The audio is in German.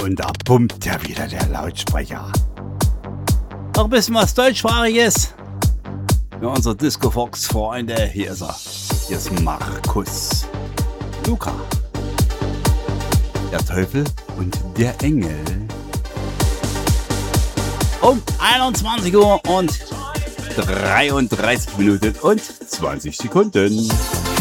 und da pumpt ja wieder der Lautsprecher. Noch ein bisschen was Deutschsprachiges. Für unsere Disco-Fox-Freunde. Hier ist er. Hier ist Markus. Luca. Der Teufel und der Engel. Um 21 Uhr und 33 Minuten und 20 Sekunden.